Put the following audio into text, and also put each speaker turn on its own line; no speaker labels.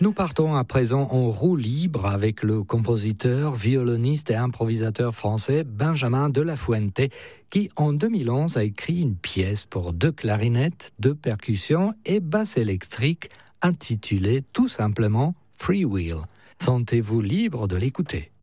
Nous partons à présent en roue libre avec le compositeur, violoniste et improvisateur français Benjamin de la Fuente, qui en 2011 a écrit une pièce pour 2 clarinettes, 2 percussions et basse électrique intitulée tout simplement Free Will. Sentez-vous libre de l'écouter.